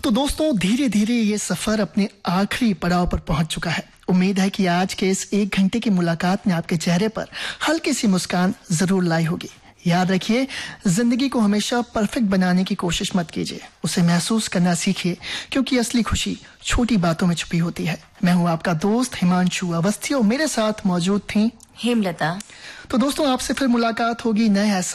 तो दोस्तों धीरे धीरे ये सफर अपने आखिरी पड़ाव पर पहुंच चुका है। उम्मीद है कि आज के इस 1 घंटे की मुलाकात ने आपके चेहरे पर हल्की सी मुस्कान जरूर लाई होगी। याद रखिए, जिंदगी को हमेशा परफेक्ट बनाने की कोशिश मत कीजिए, उसे महसूस करना सीखिए, क्योंकि असली खुशी छोटी बातों में छुपी होती है। मैं हूं आपका दोस्त हिमांशु अवस्थी और मेरे साथ मौजूद थी हेमलता। तो दोस्तों आपसे फिर मुलाकात होगी नए